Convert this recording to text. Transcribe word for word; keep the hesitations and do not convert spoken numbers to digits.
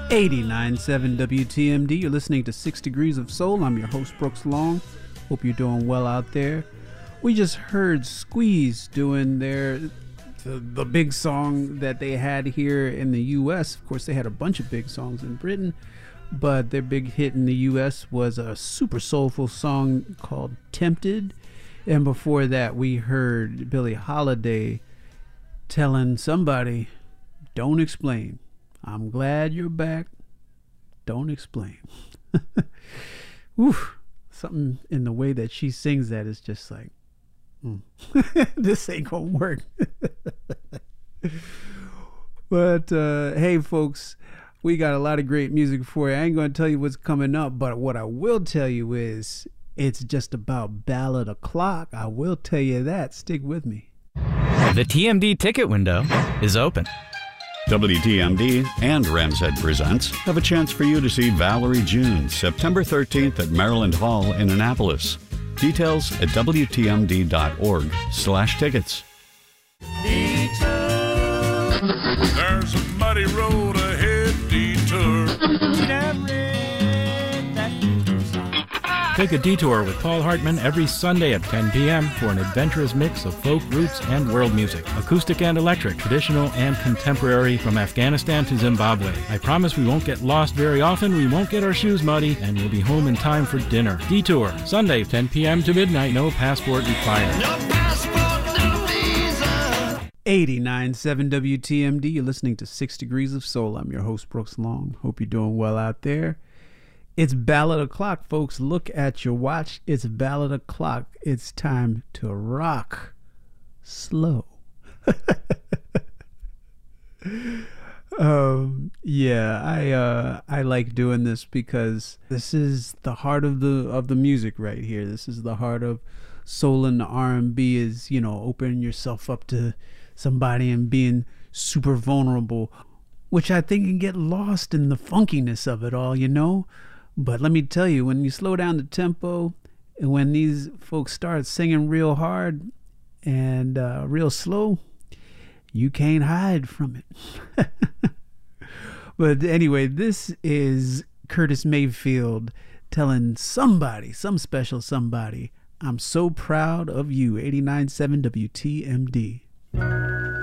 eighty-nine point seven W T M D. You're listening to Six Degrees of Soul. I'm your host, Brooks Long. Hope you're doing well out there. We just heard Squeeze doing their the, the big song that they had here in the U S. Of course, they had a bunch of big songs in Britain, but their big hit in the U S was a super soulful song called Tempted. And before that, we heard Billie Holiday telling somebody, don't explain. I'm glad you're back. Don't explain. Oof. Something in the way that she sings that is just like, mm. This ain't gonna work. But uh, hey, folks, we got a lot of great music for you. I ain't gonna tell you what's coming up, but what I will tell you is it's just about ballad o'clock. I will tell you that. Stick with me. The T M D ticket window is open. W T M D and Ramshead Presents have a chance for you to see Valerie June September thirteenth at Maryland Hall in Annapolis. Details at W T M D dot org slash tickets. Detour. There's a muddy road ahead, detour. Take a detour with Paul Hartman every Sunday at ten p.m. for an adventurous mix of folk, roots, and world music. Acoustic and electric, traditional and contemporary, from Afghanistan to Zimbabwe. I promise we won't get lost very often, we won't get our shoes muddy, and we'll be home in time for dinner. Detour, Sunday, ten p.m. to midnight, no passport required. No passport, no visa. eighty-nine point seven W T M D. You're listening to Six Degrees of Soul. I'm your host, Brooks Long. Hope you're doing well out there. It's ballad o'clock, folks. Look at your watch. It's ballad o'clock. It's time to rock slow. um, yeah, I uh, I like doing this because this is the heart of the of the music right here. This is the heart of soul and R and B. Is, you know, opening yourself up to somebody and being super vulnerable, which I think can get lost in the funkiness of it all, you know. But let me tell you, when you slow down the tempo and when these folks start singing real hard and uh, real slow, you can't hide from it. But anyway, this is Curtis Mayfield telling somebody, some special somebody, I'm so proud of you. eighty-nine point seven W T M D.